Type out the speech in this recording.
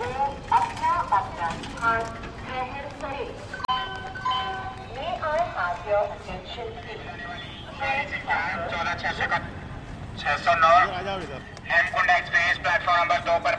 अपना अपना स्थान ग्रहण करें। May I have your attention please? 609 Hemkund express platform number 2 पर